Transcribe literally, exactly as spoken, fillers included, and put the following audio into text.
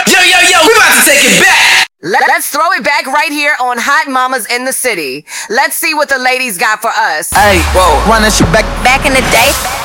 Yo, yo, yo, we about to take it back. Let's throw it back right here on Hot Mamas in the City. Let's see what the ladies got for us. Hey, whoa, run that shit back. Back in the day.